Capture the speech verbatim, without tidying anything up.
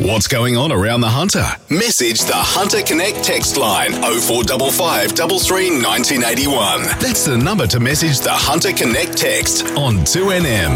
What's going on around the Hunter? Message the Hunter Connect text line oh four five five, three three, one nine eight one. That's the number to message the Hunter Connect text on two N M.